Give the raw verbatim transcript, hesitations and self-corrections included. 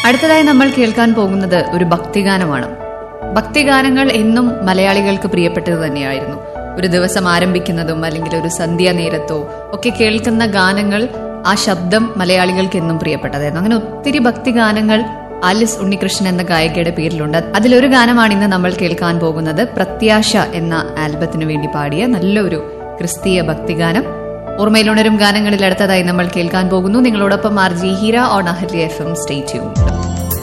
അടുത്തതായി നമ്മൾ കേൾക്കാൻ പോകുന്നത് ഒരു ഭക്തിഗാനമാണ്. ഭക്തിഗാനങ്ങൾ എന്നും മലയാളികൾക്ക് പ്രിയപ്പെട്ടത് തന്നെയായിരുന്നു. ഒരു ദിവസം ആരംഭിക്കുന്നതും അല്ലെങ്കിൽ ഒരു സന്ധ്യാ നേരത്തോ ഒക്കെ കേൾക്കുന്ന ഗാനങ്ങൾ, ആ ശബ്ദം മലയാളികൾക്ക് എന്നും പ്രിയപ്പെട്ടതായിരുന്നു. അങ്ങനെ ഒത്തിരി ഭക്തിഗാനങ്ങൾ ആലിസ് ഉണ്ണികൃഷ്ണൻ എന്ന ഗായികയുടെ പേരിലുണ്ട്. അതിലൊരു ഗാനമാണ് ഇന്ന് നമ്മൾ കേൾക്കാൻ പോകുന്നത്. പ്രത്യാശ എന്ന ആൽബത്തിനു വേണ്ടി പാടിയ നല്ലൊരു ക്രിസ്തീയ ഭക്തിഗാനം. ഓർമ്മയിലുണരും ഗാനങ്ങളിൽ അടുത്തതായി നമ്മൾ കേൾക്കാൻ പോകുന്നു. നിങ്ങളോടൊപ്പം R G Heera on Ahalya F M. Stay tuned.